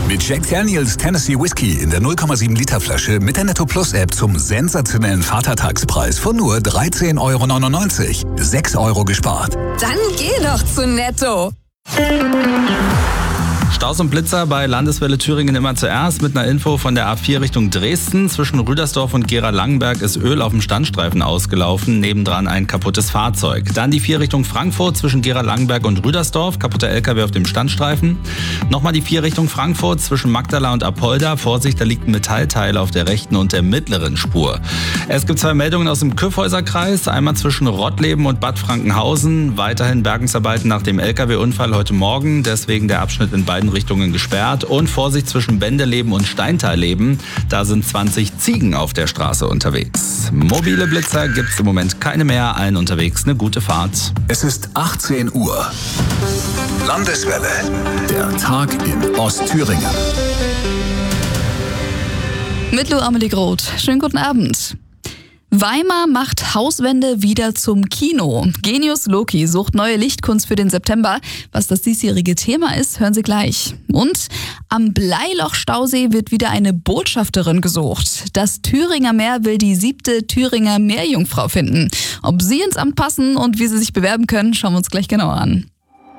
Mit Jack Daniel's Tennessee Whiskey in der 0,7 Liter Flasche mit der Netto Plus App zum sensationellen Vatertagspreis von nur 13,99 €. 6 € gespart. Dann geh doch zu Netto. Staus und Blitzer bei Landeswelle Thüringen immer zuerst mit einer Info von der A4 Richtung Dresden. Zwischen Rüdersdorf und Gera-Langenberg ist Öl auf dem Standstreifen ausgelaufen, nebendran ein kaputtes Fahrzeug. Dann die 4 Richtung Frankfurt zwischen Gera-Langenberg und Rüdersdorf, kaputter LKW auf dem Standstreifen. Nochmal die 4 Richtung Frankfurt zwischen Magdala und Apolda. Vorsicht, da liegt ein Metallteil auf der rechten und der mittleren Spur. Es gibt 2 Meldungen aus dem Kyffhäuser-Kreis, einmal zwischen Rottleben und Bad Frankenhausen. Weiterhin Bergungsarbeiten nach dem LKW-Unfall heute Morgen, deswegen der Abschnitt in beiden Richtungen gesperrt. Und Vorsicht zwischen Bendeleben und Steintalleben. Da sind 20 Ziegen auf der Straße unterwegs. Mobile Blitzer gibt's im Moment keine mehr. Allen unterwegs eine gute Fahrt. Es ist 18 Uhr. Landeswelle. Der Tag in Ostthüringen. Mit Lou Amelie Groth. Schönen guten Abend. Weimar macht Hauswände wieder zum Kino. Genius Loki sucht neue Lichtkunst für den September. Was das diesjährige Thema ist, hören Sie gleich. Und am Bleiloch-Stausee wird wieder eine Botschafterin gesucht. Das Thüringer Meer will die 7. Thüringer Meerjungfrau finden. Ob Sie ins Amt passen und wie Sie sich bewerben können, schauen wir uns gleich genauer an.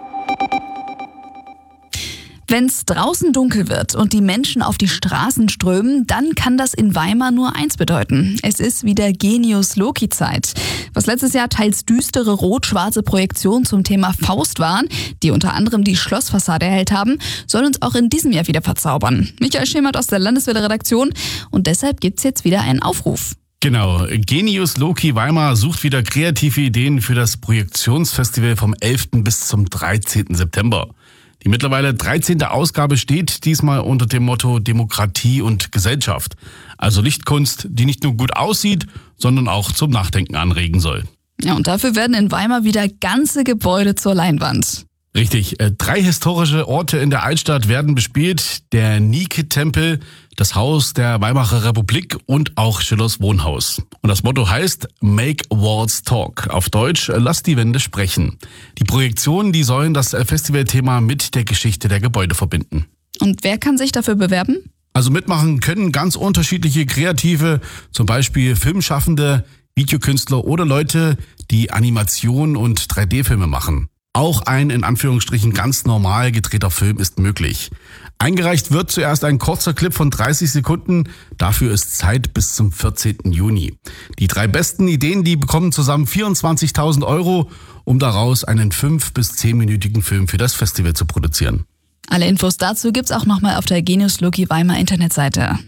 Wenn es draußen dunkel wird und die Menschen auf die Straßen strömen, dann kann das in Weimar nur eins bedeuten. Es ist wieder Genius-Loki-Zeit. Was letztes Jahr teils düstere rot-schwarze Projektionen zum Thema Faust waren, die unter anderem die Schlossfassade erhellt haben, soll uns auch in diesem Jahr wieder verzaubern. Michael Schemert aus der Landeswelle-Redaktion. Und deshalb gibt's jetzt wieder einen Aufruf. Genau, Genius Loki Weimar sucht wieder kreative Ideen für das Projektionsfestival vom 11. bis zum 13. September. Die mittlerweile 13. Ausgabe steht diesmal unter dem Motto Demokratie und Gesellschaft. Also Lichtkunst, die nicht nur gut aussieht, sondern auch zum Nachdenken anregen soll. Ja, und dafür werden in Weimar wieder ganze Gebäude zur Leinwand. Richtig, 3 historische Orte in der Altstadt werden bespielt. Der Nike-Tempel, das Haus der Weimarer Republik und auch Schillers Wohnhaus. Und das Motto heißt Make Walls Talk. Auf Deutsch, lass die Wände sprechen. Die Projektionen, die sollen das Festivalthema mit der Geschichte der Gebäude verbinden. Und wer kann sich dafür bewerben? Also mitmachen können ganz unterschiedliche Kreative, zum Beispiel Filmschaffende, Videokünstler oder Leute, die Animationen und 3D-Filme machen. Auch ein in Anführungsstrichen ganz normal gedrehter Film ist möglich. Eingereicht wird zuerst ein kurzer Clip von 30 Sekunden. Dafür ist Zeit bis zum 14. Juni. Die 3 besten Ideen, die bekommen zusammen 24.000 €, um daraus einen 5- bis 10-minütigen Film für das Festival zu produzieren. Alle Infos dazu gibt's auch nochmal auf der Genius Loki Weimar Internetseite.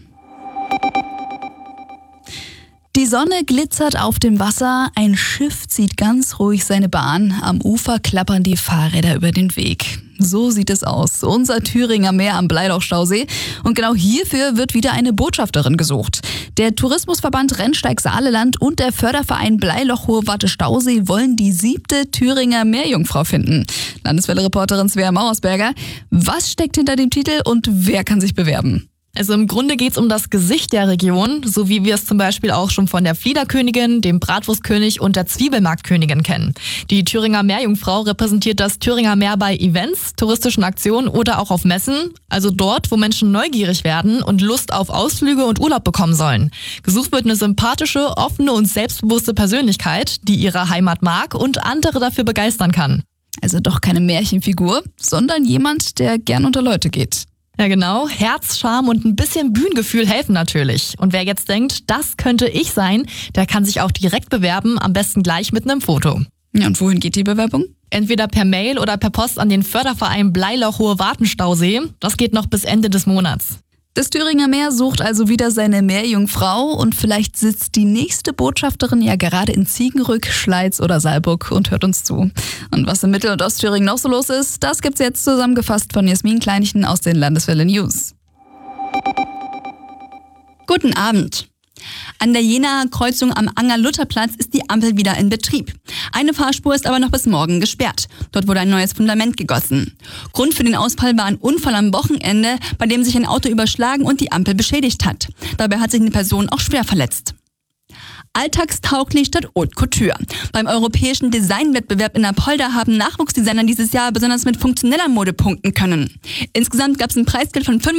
Die Sonne glitzert auf dem Wasser, ein Schiff zieht ganz ruhig seine Bahn, am Ufer klappern die Fahrräder über den Weg. So sieht es aus, unser Thüringer Meer am Bleiloch-Stausee. Und genau hierfür wird wieder eine Botschafterin gesucht. Der Tourismusverband Rennsteig-Saaleland und der Förderverein Bleiloch-Hohe-Warte-Stausee wollen die 7. Thüringer Meerjungfrau finden. Landeswelle-Reporterin Svea Mauersberger, was steckt hinter dem Titel und wer kann sich bewerben? Also im Grunde geht's um das Gesicht der Region, so wie wir es zum Beispiel auch schon von der Fliederkönigin, dem Bratwurstkönig und der Zwiebelmarktkönigin kennen. Die Thüringer Meerjungfrau repräsentiert das Thüringer Meer bei Events, touristischen Aktionen oder auch auf Messen, also dort, wo Menschen neugierig werden und Lust auf Ausflüge und Urlaub bekommen sollen. Gesucht wird eine sympathische, offene und selbstbewusste Persönlichkeit, die ihre Heimat mag und andere dafür begeistern kann. Also doch keine Märchenfigur, sondern jemand, der gern unter Leute geht. Ja genau, Herz, Charme und ein bisschen Bühnengefühl helfen natürlich. Und wer jetzt denkt, das könnte ich sein, der kann sich auch direkt bewerben, am besten gleich mit einem Foto. Ja, und wohin geht die Bewerbung? Entweder per Mail oder per Post an den Förderverein Bleiloch-Hohe-Warten-Stausee. Das geht noch bis Ende des Monats. Das Thüringer Meer sucht also wieder seine Meerjungfrau und vielleicht sitzt die nächste Botschafterin ja gerade in Ziegenrück, Schleiz oder Saarburg und hört uns zu. Und was in Mittel- und Ostthüringen noch so los ist, das gibt's jetzt zusammengefasst von Jasmin Kleinichen aus den Landeswelle News. Guten Abend. An der Jenaer Kreuzung am Anger-Luther-Platz ist die Ampel wieder in Betrieb. Eine Fahrspur ist aber noch bis morgen gesperrt. Dort wurde ein neues Fundament gegossen. Grund für den Ausfall war ein Unfall am Wochenende, bei dem sich ein Auto überschlagen und die Ampel beschädigt hat. Dabei hat sich eine Person auch schwer verletzt. Alltagstauglich statt Haute Couture. Beim europäischen Designwettbewerb in Apolda haben Nachwuchsdesigner dieses Jahr besonders mit funktioneller Mode punkten können. Insgesamt gab es ein Preisgeld von